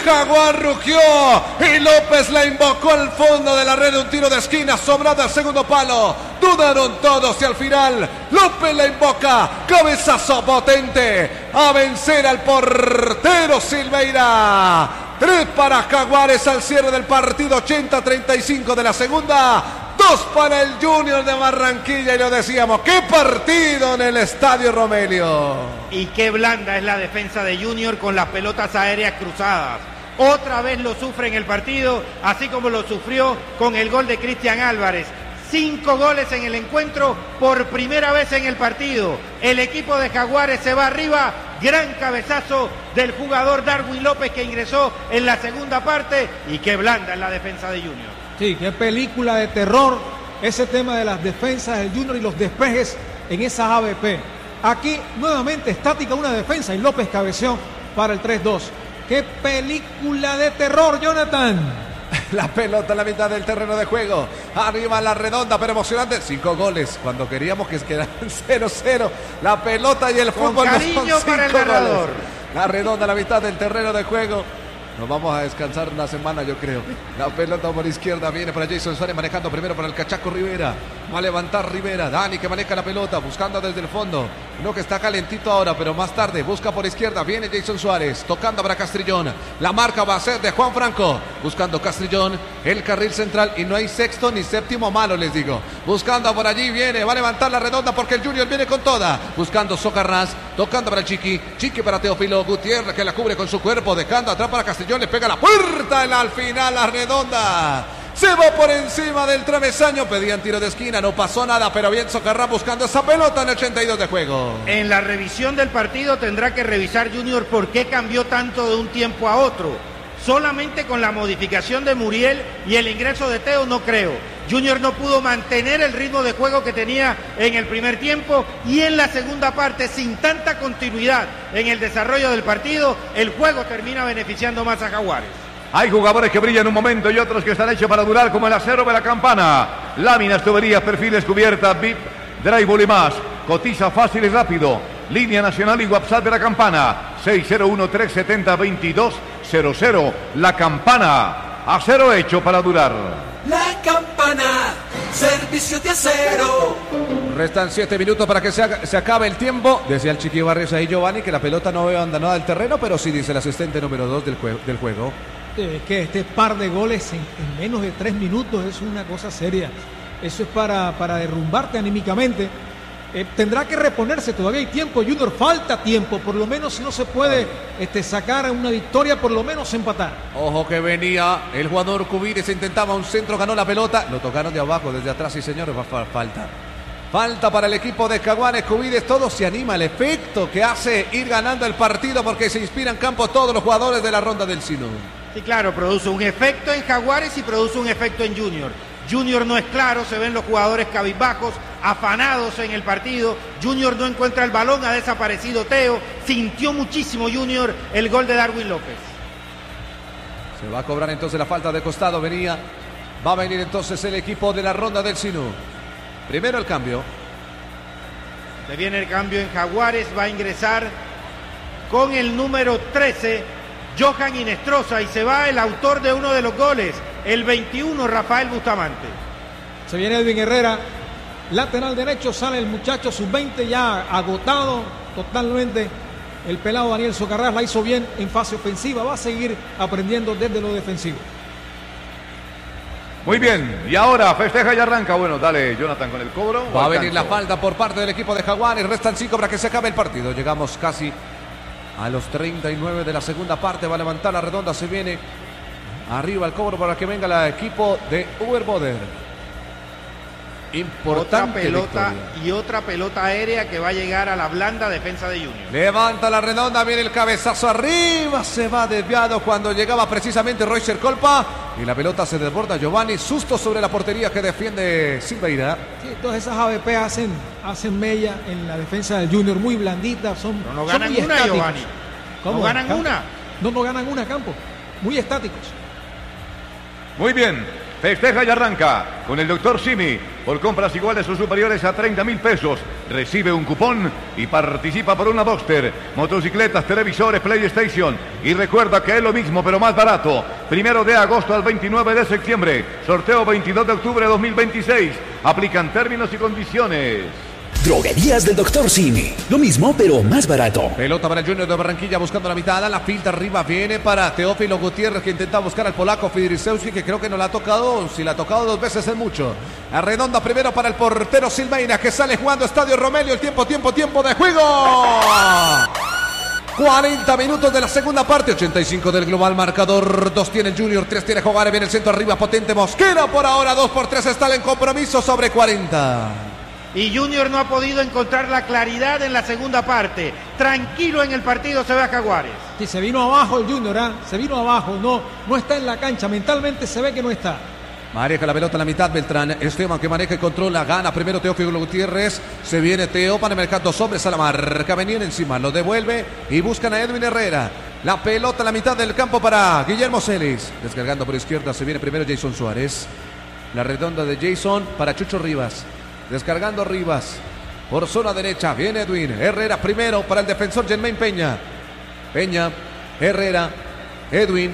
Jaguar rugió y López la invocó al fondo de la red, un tiro de esquina sobrado al segundo palo. Dudaron todos y al final López la invoca, cabezazo potente a vencer al portero Silveira. 3 para Jaguares al cierre del partido, 80-35 de la segunda. 2 para el Junior de Barranquilla y lo decíamos, qué partido en el Estadio Romelio. Y qué blanda es la defensa de Junior con las pelotas aéreas cruzadas. Otra vez lo sufre en el partido, así como lo sufrió con el gol de Cristian Álvarez. 5 goles en el encuentro por primera vez en el partido. El equipo de Jaguares se va arriba. Gran cabezazo del jugador Darwin López que ingresó en la segunda parte. Y qué blanda es la defensa de Junior. Sí, qué película de terror ese tema de las defensas del Junior y los despejes en esas ABP. Aquí nuevamente estática una defensa y López cabeceó para el 3-2. Qué película de terror, Jonathan. La pelota en la mitad del terreno de juego. Arriba la redonda, pero emocionante. 5 goles cuando queríamos que quedaran 0-0. La pelota y el fútbol. Con cariño para el narrador. La redonda en la mitad del terreno de juego. Nos vamos a descansar una semana, yo creo. La pelota por izquierda viene para Jason Suárez, manejando primero para el Cachaco Rivera. Va a levantar Rivera. Dani que maneja la pelota, buscando desde el fondo. Uno que está calentito ahora, pero más tarde busca por izquierda. Viene Jason Suárez, tocando para Castrillón. La marca va a ser de Juan Franco. Buscando Castrillón, el carril central. Y no hay sexto ni séptimo malo, les digo. Buscando por allí, viene, va a levantar la redonda porque el Junior viene con toda. Buscando Socarrás, tocando para Chiqui. Chiqui para Teófilo Gutiérrez, que la cubre con su cuerpo, dejando atrás para Castrillón. Le pega la puerta al final la redonda. Se va por encima del travesaño. Pedían tiro de esquina, no pasó nada, pero bien Socarrás buscando esa pelota en el 82 de juego. En la revisión del partido tendrá que revisar Junior por qué cambió tanto de un tiempo a otro. Solamente con la modificación de Muriel y el ingreso de Teo no creo. Junior no pudo mantener el ritmo de juego que tenía en el primer tiempo y en la segunda parte, sin tanta continuidad en el desarrollo del partido, el juego termina beneficiando más a Jaguares. Hay jugadores que brillan un momento y otros que están hechos para durar, como el acero de la Campana. Láminas, tuberías, perfiles, cubiertas, VIP, drywall y más. Cotiza fácil y rápido. Línea nacional y WhatsApp de la Campana. 601-370-2200. La Campana. Acero hecho para durar. La Campana, servicio de acero. Restan 7 minutos para que se acabe el tiempo. Decía el Chiqui Barrios ahí, Giovanni, que la pelota no veo abandonada del terreno, pero sí dice el asistente número 2 del juego. Es que este par de goles en menos de 3 minutos es una cosa seria. Eso es para derrumbarte anímicamente. Tendrá que reponerse, todavía hay tiempo, Junior, falta tiempo, por lo menos si no se puede sacar una victoria, por lo menos empatar. Ojo que venía el jugador Cubides, intentaba un centro, ganó la pelota, lo tocaron de abajo, desde atrás, sí señores, falta para el equipo de Jaguares. Cubides, todo se anima, el efecto que hace ir ganando el partido porque se inspiran en campo todos los jugadores de la ronda del Sino. Sí, claro, produce un efecto en Jaguares y produce un efecto en Junior. Junior no es claro, se ven los jugadores cabizbajos, afanados en el partido. Junior no encuentra el balón, ha desaparecido Teo. Sintió muchísimo Junior el gol de Darwin López. Se va a cobrar entonces la falta de costado, va a venir entonces el equipo de la ronda del Sinú. Primero el cambio. Se viene el cambio en Jaguares, va a ingresar con el número 13, Johan Inestrosa, y se va el autor de uno de los goles, el 21, Rafael Bustamante. Se viene Edwin Herrera, lateral derecho, sale el muchacho sub-20 ya agotado totalmente. El pelado Daniel Socarrás la hizo bien en fase ofensiva, va a seguir aprendiendo desde lo defensivo. Muy bien, y ahora festeja y arranca. Bueno, dale Jonathan con el cobro. Va a venir la falta por parte del equipo de Jaguares, restan 5 para que se acabe el partido. Llegamos casi a los 39 de la segunda parte, va a levantar la redonda, se viene arriba el cobro para que venga el equipo de Uber Boder. Importante otra pelota victoria. Y otra pelota aérea que va a llegar a la blanda defensa de Junior. Levanta la redonda, viene el cabezazo arriba, se va desviado cuando llegaba precisamente Roycer Colpa y la pelota se desborda. Giovanni, susto sobre la portería que defiende Silveira. Sí, todas esas ABP hacen mella en la defensa del Junior, muy blanditas, no ganan muy una, estáticos. Giovanni. ¿No ganan una? No ganan una, Campo. Muy estáticos. Muy bien. Festeja y arranca con el Dr. Simi. Por compras iguales o superiores a 30,000 pesos, recibe un cupón y participa por una Boxster, motocicletas, televisores, PlayStation. Y recuerda que es lo mismo pero más barato. 1 de agosto al 29 de septiembre. Sorteo 22 de octubre de 2026. Aplican términos y condiciones. Droguerías del Dr. Simi. Lo mismo, pero más barato. Pelota para el Junior de Barranquilla buscando la mitad. La filtra arriba. Viene para Teófilo Gutiérrez, que intenta buscar al polaco Fidrisewski, que creo que no la ha tocado. Si la ha tocado 2 veces es mucho. Arredonda primero para el portero Silveira, que sale jugando Estadio Romelio. El tiempo de juego. 40 minutos de la segunda parte. 85 del global marcador. 2 tiene el Junior, 3 tiene Jaguares. Viene el centro arriba, potente Mosquera. Por ahora 2-3 está en compromiso sobre 40. Y Junior no ha podido encontrar la claridad en la segunda parte. Tranquilo en el partido se ve a Jaguares. Sí, se vino abajo el Junior, ¿eh? Se vino abajo, no está en la cancha, mentalmente se ve que no está. Maneja la pelota en la mitad Beltrán. Esteban que maneja y controla. Gana primero Teófilo Gutiérrez. Se viene Teo para marcar 2 hombres a la marca. Venían encima, lo devuelve y buscan a Edwin Herrera. La pelota en la mitad del campo para Guillermo Celis. Descargando por izquierda, se viene primero Jason Suárez. La redonda de Jason para Chucho Rivas. Descargando Rivas. Por zona derecha viene Edwin Herrera primero para el defensor Germain Peña. Peña, Herrera, Edwin.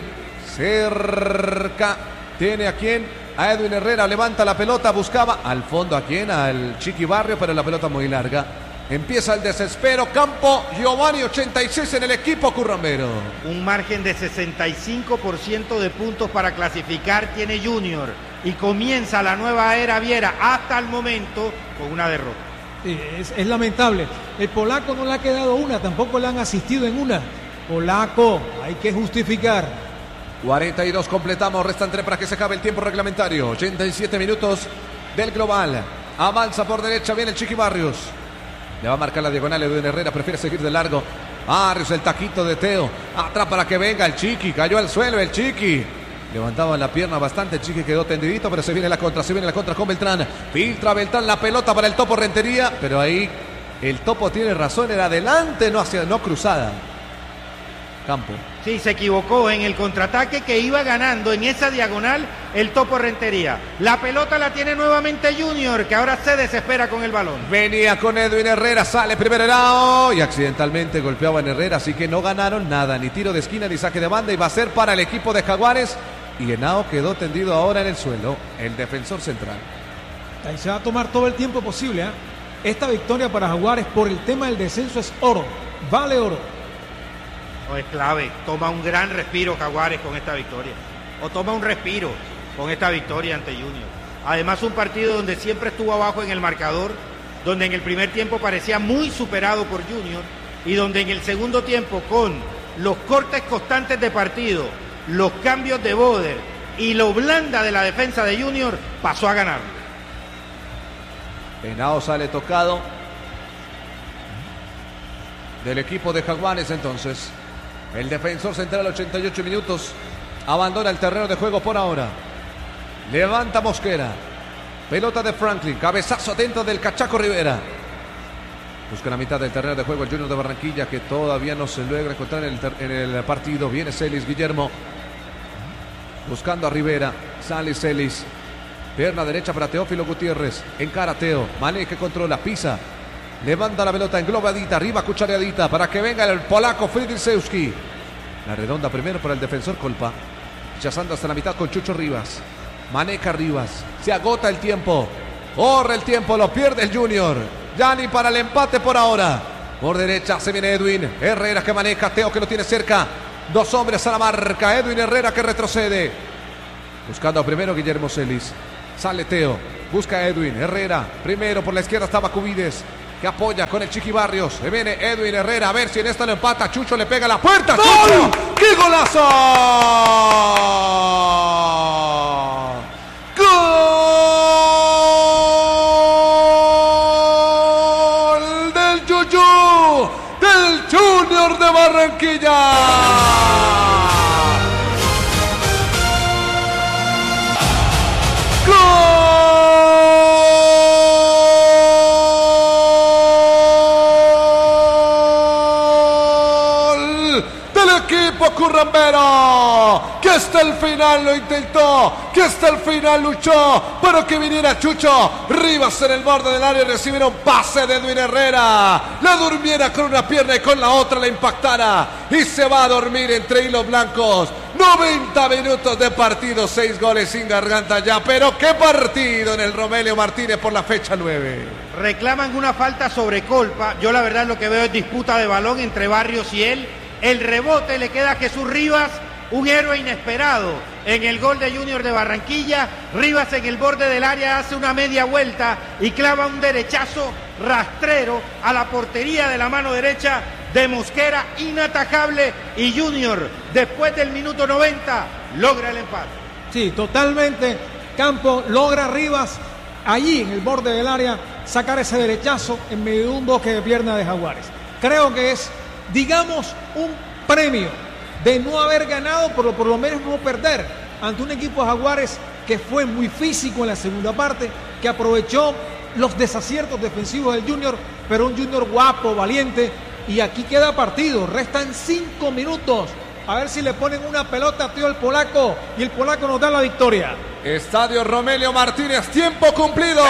Cerca. Tiene a quién. A Edwin Herrera. Levanta la pelota. Buscaba al fondo a quién. Al Chiqui Barrio. Pero la pelota muy larga. Empieza el desespero. Campo Giovanni 86 en el equipo currambero. Un margen de 65% de puntos para clasificar tiene Junior. Y comienza la nueva era Viera hasta el momento con una derrota. Es lamentable. El polaco no le ha quedado una, tampoco le han asistido en una. Polaco, hay que justificar. 42 completamos, restan 3 para que se acabe el tiempo reglamentario. 87 minutos del global. Avanza por derecha, viene el Chiqui Barrios. Le va a marcar la diagonal Edwin Herrera, prefiere seguir de largo. Barrios, el taquito de Teo. Atrás para que venga el Chiqui, cayó al suelo el Chiqui. Levantaba la pierna bastante, el Chiqui quedó tendidito, pero se viene la contra con Beltrán. Filtra Beltrán la pelota para el Topo Rentería, pero ahí el Topo tiene razón, era adelante, no cruzada. Campo. Sí, se equivocó en el contraataque que iba ganando en esa diagonal el Topo Rentería. La pelota la tiene nuevamente Junior, que ahora se desespera con el balón. Venía con Edwin Herrera, sale primero Henao y accidentalmente golpeaba en Herrera, así que no ganaron nada, ni tiro de esquina ni saque de banda, y va a ser para el equipo de Jaguares. Y Henao quedó tendido ahora en el suelo, el defensor central. Ahí se va a tomar todo el tiempo posible, ¿eh? Esta victoria para Jaguares por el tema del descenso es oro, vale oro. No, es clave, toma un gran respiro Jaguares con esta victoria. O toma un respiro con esta victoria ante Junior. Además un partido donde siempre estuvo abajo en el marcador, donde en el primer tiempo parecía muy superado por Junior y donde en el segundo tiempo con los cortes constantes de partido, los cambios de Boder y lo blanda de la defensa de Junior, pasó a ganar. Henao sale tocado del equipo de Jaguares entonces. El defensor central 88 minutos. Abandona el terreno de juego por ahora. Levanta Mosquera. Pelota de Franklin. Cabezazo dentro del Cachaco Rivera. Busca la mitad del terreno de juego el Junior de Barranquilla, que todavía no se logra encontrar en el partido. Viene Celis Guillermo. Buscando a Rivera. Sale Celis. Pierna derecha para Teófilo Gutiérrez. Encara Teo. Mané que controla. Pisa. Levanta la pelota englobadita. Arriba cuchareadita. Para que venga el polaco Fridrisewski. La redonda primero para el defensor Colpa. Rechazando hasta la mitad con Chucho Rivas. Maneja Rivas. Se agota el tiempo. Corre el tiempo. Lo pierde el Junior. Yani para el empate por ahora. Por derecha se viene Edwin Herrera que maneja. Teo que lo tiene cerca. 2 hombres a la marca. Edwin Herrera que retrocede. Buscando primero Guillermo Celis. Sale Teo. Busca a Edwin Herrera. Primero por la izquierda estaba Cubides, que apoya con el Chiqui Barrios. Se viene Edwin Herrera. A ver si en esta lo empata. Chucho le pega a la puerta. ¡Gol! ¡Chucho! ¡Qué golazo! ¡Gol del Yuyu! ¡Del Junior de Barranquilla! equipo currambero, que hasta el final lo intentó, que hasta el final luchó, pero que viniera Chucho Rivas en el borde del área y recibiera un pase de Edwin Herrera, la durmiera con una pierna y con la otra la impactara y se va a dormir entre hilos blancos. 90 minutos de partido, 6 goles sin garganta ya, pero qué partido en el Romelio Martínez por la fecha 9. Reclaman una falta sobre Colpa. Yo la verdad lo que veo es disputa de balón entre Barrios y él. El rebote le queda a Jesús Rivas, un héroe inesperado en el gol de Junior de Barranquilla. Rivas en el borde del área hace una media vuelta y clava un derechazo rastrero a la portería de la mano derecha de Mosquera, inatajable, y Junior después del minuto 90 logra el empate. Sí, totalmente. Campo logra Rivas allí en el borde del área sacar ese derechazo en medio de un bosque de pierna de Jaguares. Creo que es, digamos, un premio de no haber ganado, pero por lo menos no perder ante un equipo de Jaguares que fue muy físico en la segunda parte, que aprovechó los desaciertos defensivos del Junior, pero un Junior guapo, valiente, y aquí queda partido, restan 5 minutos, a ver si le ponen una pelota a Tío el polaco, y el polaco nos da la victoria. Estadio Romelio Martínez, tiempo cumplido.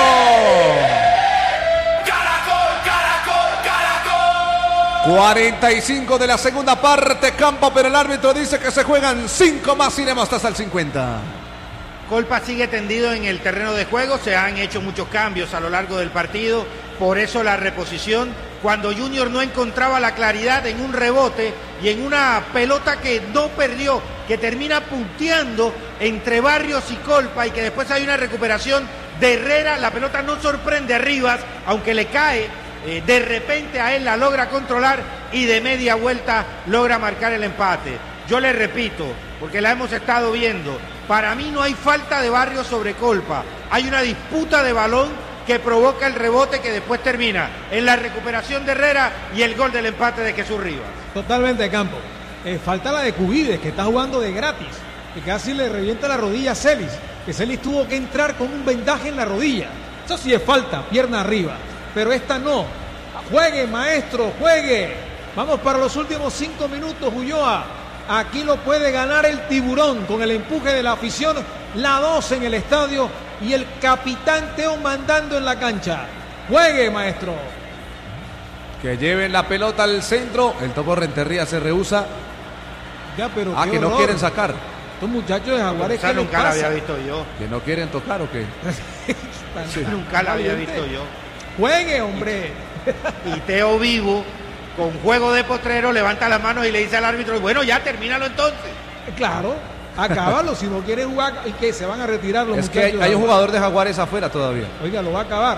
Caracol, Caracol. 45 de la segunda parte, Campo, pero el árbitro dice que se juegan 5 más, iremos hasta el 50. Colpa sigue tendido en el terreno de juego, se han hecho muchos cambios a lo largo del partido, por eso la reposición, cuando Junior no encontraba la claridad en un rebote y en una pelota que no perdió, que termina punteando entre Barrios y Colpa, y que después hay una recuperación de Herrera, la pelota no sorprende a Rivas, aunque le cae, de repente a él la logra controlar y de media vuelta logra marcar el empate. Yo le repito, porque la hemos estado viendo, para mí no hay falta de Barrios sobre Colpa, hay una disputa de balón que provoca el rebote que después termina en la recuperación de Herrera y el gol del empate de Jesús Rivas. Totalmente, Campo. Falta la de Cubides, que está jugando de gratis, que casi le revienta la rodilla a Celis, que Celis tuvo que entrar con un vendaje en la rodilla. Eso sí es falta, pierna arriba, pero esta no. Juegue, maestro, juegue. Vamos para los últimos 5 minutos, Ulloa. Aquí lo puede ganar el Tiburón con el empuje de la afición, la 2 en el estadio y el capitán Teo mandando en la cancha. Juegue, maestro. Que lleven la pelota al centro, el Topo Rentería se rehúsa. Ya, pero que no quieren sacar. Estos muchachos de Jaguares, o sea, nunca la había visto yo. ¿Que no quieren tocar o qué? Sí. Nunca la había visto yo. Juegue, hombre. Y Teo Vivo, con juego de potrero, levanta las manos y le dice al árbitro, bueno, ya termínalo entonces. Claro, acábalo, si no quiere jugar, y que se van a retirar los muchachos. Es que hay un jugador de Jaguares afuera todavía. Oiga, lo va a acabar.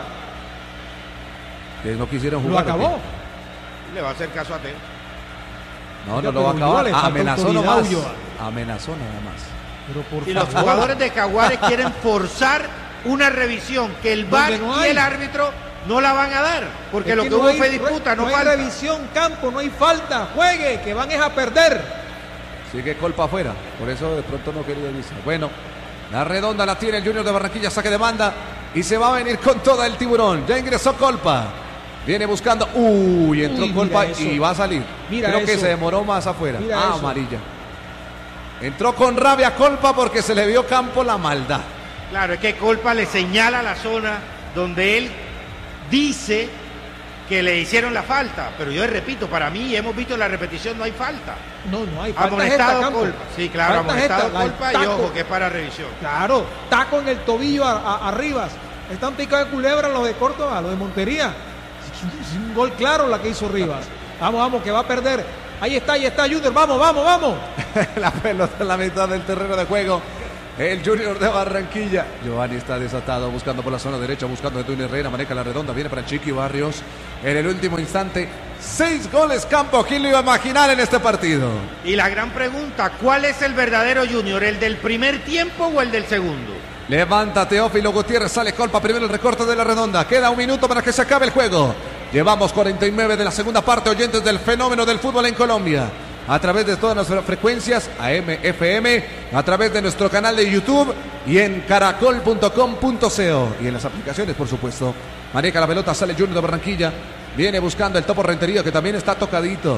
Que no quisieron jugar. ¿Lo acabó? Le va a hacer caso a Teo. No, no lo va a acabar. Amenazó nomás. Amenazó nada más. Pero por y los jugadores de Jaguares quieren forzar una revisión que el VAR y el árbitro no la van a dar, porque es lo que hubo fue disputa, no hay falta. Revisión, Campo, no hay falta, juegue, que van es a perder. Sigue Colpa afuera, por eso de pronto no quería avisar. Bueno, la redonda la tiene el Junior de Barranquilla, saque de banda y se va a venir con toda el Tiburón. Ya ingresó Colpa, viene buscando, entró Colpa y va a salir. Creo que se demoró más afuera. Amarilla. Entró con rabia Colpa porque se le vio Campo la maldad. Claro, es que Colpa le señala la zona donde él dice que le hicieron la falta, pero yo repito, para mí hemos visto en la repetición no hay falta. No hay falta. Amonestado Colpa. Sí, claro, amonestado Colpa y ojo que es para revisión. Claro, taco en el tobillo a Rivas. Están picados de culebra los de Córdoba, los de Montería. Es un gol claro la que hizo Rivas. Vamos, que va a perder. Ahí está Junior, vamos. La pelota en la mitad del terreno de juego. El Junior de Barranquilla. Giovanni está desatado, buscando por la zona derecha, buscando a Edwin Herrera, maneja la redonda, viene para Chiqui Barrios. En el último instante, 6 goles Campo. ¿Quién lo iba a imaginar en este partido? Y la gran pregunta, ¿cuál es el verdadero Junior? ¿El del primer tiempo o el del segundo? Levanta Teófilo Gutiérrez, sale Colpa, primero el recorte de la redonda. Queda un minuto para que se acabe el juego. Llevamos 49 de la segunda parte, oyentes del fenómeno del fútbol en Colombia. A través de todas nuestras frecuencias, AM, FM, a través de nuestro canal de YouTube y en caracol.com.co y en las aplicaciones, por supuesto. Maneja la pelota, sale Junior de Barranquilla, viene buscando el Topo Rentería, que también está tocadito.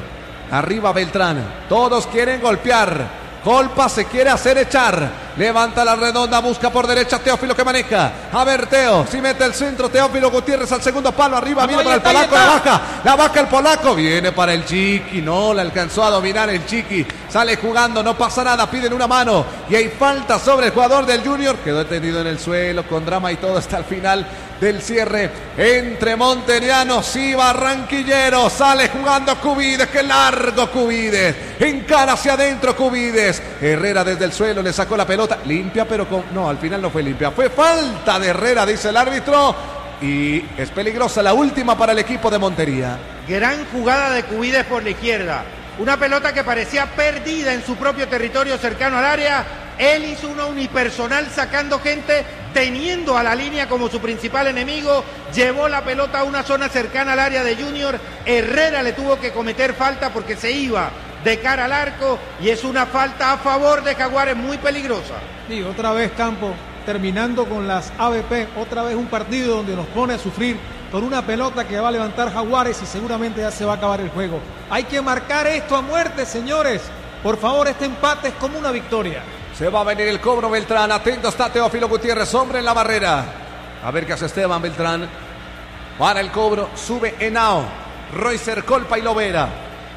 Arriba Beltrán. Todos quieren golpear. Colpa se quiere hacer echar. Levanta la redonda, busca por derecha Teófilo que maneja. A ver, Teo, si mete el centro, Teófilo Gutiérrez al segundo palo. Arriba, viene para el polaco, la baja el polaco. Viene para el Chiqui, no, la alcanzó a dominar el Chiqui. Sale jugando, no pasa nada, piden una mano. Y hay falta sobre el jugador del Junior. Quedó detenido en el suelo, con drama y todo hasta el final del cierre entre monterianos y barranquilleros. Sale jugando Cubides, qué largo Cubides. Encara hacia adentro Cubides. Herrera desde el suelo le sacó la pelota. Limpia, pero no, al final no fue limpia. Fue falta de Herrera, dice el árbitro. Y es peligrosa la última para el equipo de Montería. Gran jugada de Cubides por la izquierda. Una pelota que parecía perdida en su propio territorio cercano al área. Él hizo una unipersonal sacando gente, teniendo a la línea como su principal enemigo. Llevó la pelota a una zona cercana al área de Junior. Herrera le tuvo que cometer falta porque se iba de cara al arco. Y es una falta a favor de Jaguares muy peligrosa. Sí, otra vez Campo, terminando con las ABP. Otra vez un partido donde nos pone a sufrir con una pelota que va a levantar Jaguares y seguramente ya se va a acabar el juego. Hay que marcar esto a muerte, señores. Por favor, este empate es como una victoria. Se va a venir el cobro Beltrán. Atento está Teófilo Gutiérrez, hombre en la barrera. A ver qué hace Esteban Beltrán. Para el cobro, sube Henao, Roycer, Colpa y Lovera.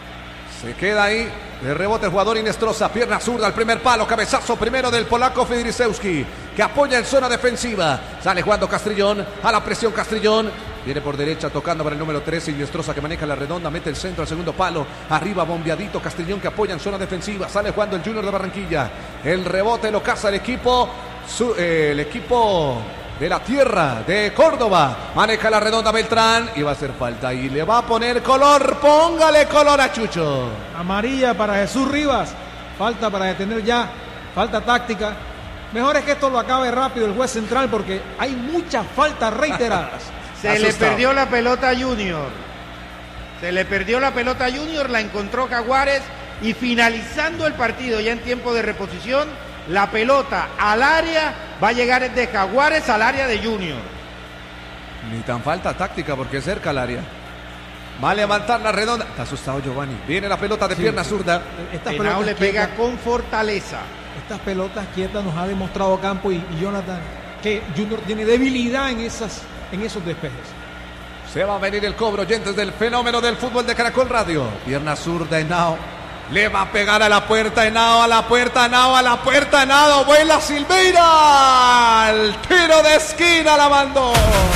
Se queda ahí. De rebote el jugador Inestrosa. Pierna zurda al primer palo. Cabezazo primero del polaco Fedrisewski, que apoya en zona defensiva. Sale jugando Castrillón. A la presión Castrillón. Viene por derecha tocando para el número 13. Inestrosa que maneja la redonda. Mete el centro al segundo palo. Arriba bombeadito Castrillón que apoya en zona defensiva. Sale jugando el Junior de Barranquilla. El rebote lo caza el equipo. El equipo de la tierra de Córdoba. Maneja la redonda Beltrán. Y va a hacer falta. Y le va a poner color. Póngale color a Chucho. Amarilla para Jesús Rivas. Falta para detener ya. Falta táctica. Mejor es que esto lo acabe rápido el juez central porque hay muchas faltas reiteradas. Se le perdió la pelota a Junior. Se le perdió la pelota a Junior. La encontró Jaguares. Y finalizando el partido ya en tiempo de reposición, la pelota al área va a llegar de Jaguares al área de Junior. Ni tan falta táctica porque es cerca al área. Va a levantar la redonda. Está asustado Giovanni. Viene la pelota de pierna zurda. Henao le pega con fortaleza. Estas pelotas quietas nos ha demostrado Campo y Jonathan que Junior tiene debilidad en esos despejes. Se va a venir el cobro, oyentes del fenómeno del fútbol de Caracol Radio. Pierna zurda Henao. Le va a pegar a la puerta Henao, a la puerta Henao, a la puerta Henao. Vuela Silveira. El tiro de esquina la mandó.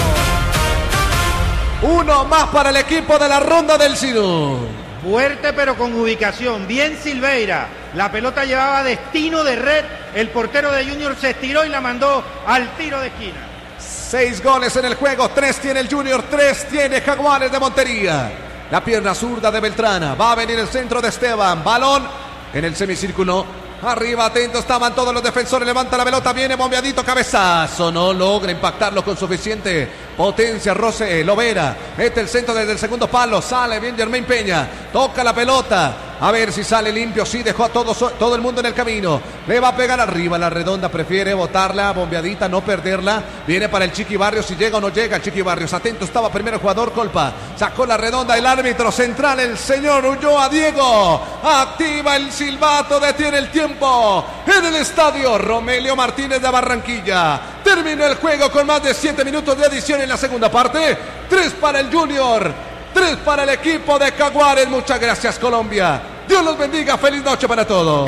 Uno más para el equipo de la Ronda del Sidú. Fuerte pero con ubicación. Bien Silveira. La pelota llevaba destino de red. El portero de Junior se estiró y la mandó al tiro de esquina. 6 goles en el juego. 3 tiene el Junior, 3 tiene Jaguares de Montería. La pierna zurda de Beltrana. Va a venir el centro de Esteban. Balón en el semicírculo. Arriba, atento estaban todos los defensores. Levanta la pelota, viene bombeadito, cabezazo. No logra impactarlo con suficiente potencia. Lovera mete el centro desde el segundo palo. Sale bien Germain Peña. Toca la pelota. A ver si sale limpio. Sí, dejó a todo el mundo en el camino. Le va a pegar arriba la redonda. Prefiere botarla bombeadita, no perderla. Viene para el Chiqui Barrios. Si llega o no llega el Chiqui Barrios. Atento estaba primero el jugador Colpa. Sacó la redonda el árbitro central, el señor Ulloa Diego. Activa el silbato, detiene el tiempo en el estadio Romelio Martínez de Barranquilla. Terminó el juego con más de 7 minutos de adición en la segunda parte. 3 para el Junior, 3 para el equipo de Jaguares. Muchas gracias, Colombia. Dios los bendiga. Feliz noche para todos.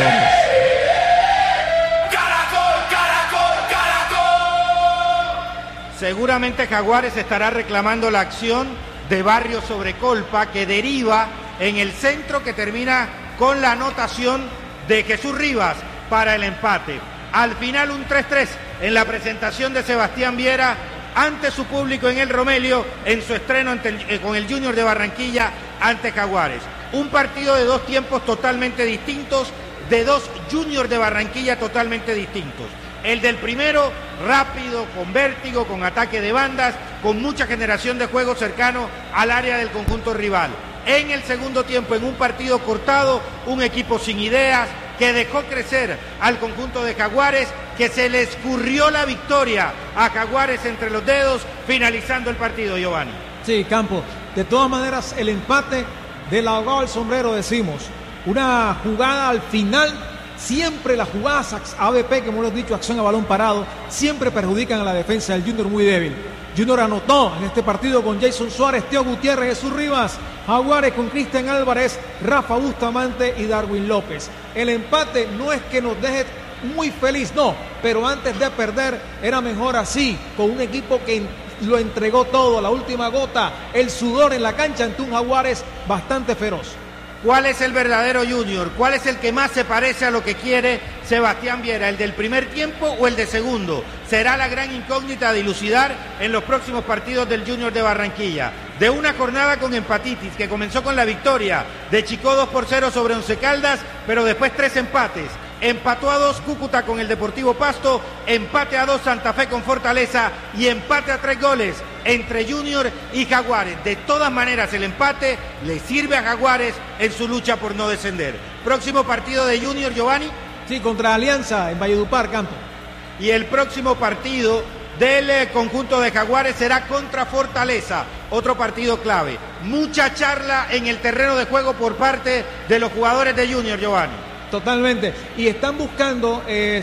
Seguramente Jaguares estará reclamando la acción de Barrios sobre Colpa, que deriva en el centro, que termina con la anotación de Jesús Rivas para el empate. Al final un 3-3 en la presentación de Sebastián Viera ante su público en el Romelio, en su estreno con el Junior de Barranquilla ante Jaguares. Un partido de 2 tiempos totalmente distintos, de 2 Junior de Barranquilla totalmente distintos. El del primero, rápido, con vértigo, con ataque de bandas, con mucha generación de juego cercano al área del conjunto rival. En el segundo tiempo, en un partido cortado, un equipo sin ideas, que dejó crecer al conjunto de Jaguares, que se le escurrió la victoria a Jaguares entre los dedos, finalizando el partido, Giovanni. Sí, Campo. De todas maneras, el empate del ahogado al sombrero, decimos. Una jugada al final, siempre las jugadas ABP, como hemos dicho, acción a balón parado, siempre perjudican a la defensa del Junior muy débil. Junior anotó en este partido con Jason Suárez, Teo Gutiérrez, Jesús Rivas, Jaguares con Cristian Álvarez, Rafa Bustamante y Darwin López. El empate no es que nos deje muy feliz, no, pero antes de perder era mejor así, con un equipo que lo entregó todo a la última gota, el sudor en la cancha ante un Jaguares bastante feroz. ¿Cuál es el verdadero Junior? ¿Cuál es el que más se parece a lo que quiere Sebastián Viera? ¿El del primer tiempo o el de segundo? Será la gran incógnita a dilucidar en los próximos partidos del Junior de Barranquilla. De una jornada con empatitis que comenzó con la victoria de Chicó 2-0 sobre Once Caldas, pero después 3 empates. Empató a 2 Cúcuta con el Deportivo Pasto, empate a 2 Santa Fe con Fortaleza y empate a 3 goles entre Junior y Jaguares. De todas maneras, el empate le sirve a Jaguares en su lucha por no descender. Próximo partido de Junior, Giovanni. Sí, contra Alianza en Valledupar, Campo. Y el próximo partido del conjunto de Jaguares será contra Fortaleza, otro partido clave. Mucha charla en el terreno de juego por parte de los jugadores de Junior, Giovanni. Totalmente, y están buscando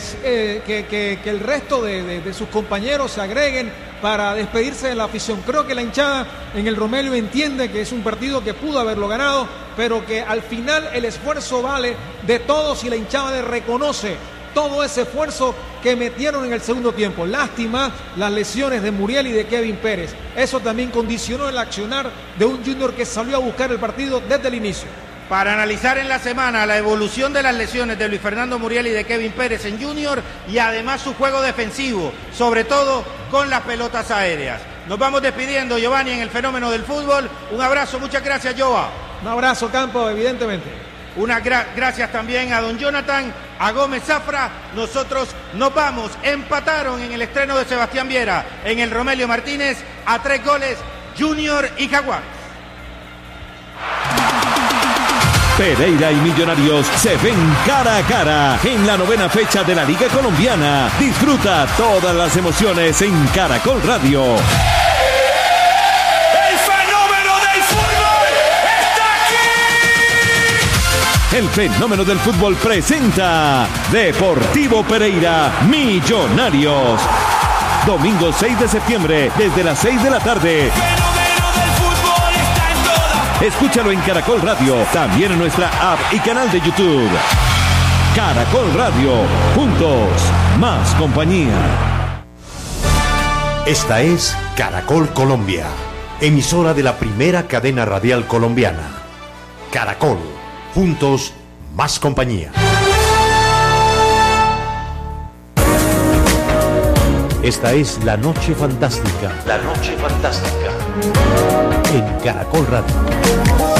que el resto de sus compañeros se agreguen para despedirse de la afición. Creo que la hinchada en el Romelio entiende que es un partido que pudo haberlo ganado, pero que al final el esfuerzo vale de todos y la hinchada le reconoce todo ese esfuerzo que metieron en el segundo tiempo. Lástima las lesiones de Muriel y de Kevin Pérez. Eso también condicionó el accionar de un Junior que salió a buscar el partido desde el inicio. Para analizar en la semana la evolución de las lesiones de Luis Fernando Muriel y de Kevin Pérez en Junior y además su juego defensivo, sobre todo con las pelotas aéreas. Nos vamos despidiendo, Giovanni, en el fenómeno del fútbol. Un abrazo, muchas gracias, Joa. Un abrazo, Campo, evidentemente. Gracias también a don Jonathan, a Gómez Zafra. Nosotros nos vamos. Empataron en el estreno de Sebastián Viera en el Romelio Martínez a 3 goles Junior y Jaguares. Pereira y Millonarios se ven cara a cara en la 9ª fecha de la Liga Colombiana. Disfruta todas las emociones en Caracol Radio. ¡El fenómeno del fútbol está aquí! El fenómeno del fútbol presenta Deportivo Pereira Millonarios. Domingo 6 de septiembre desde las 6 de la tarde. Escúchalo en Caracol Radio, también en nuestra app y canal de YouTube. Caracol Radio, juntos, más compañía. Esta es Caracol Colombia, emisora de la primera cadena radial colombiana. Caracol, juntos, más compañía. Esta es La Noche Fantástica. La Noche Fantástica. En Caracol Radio.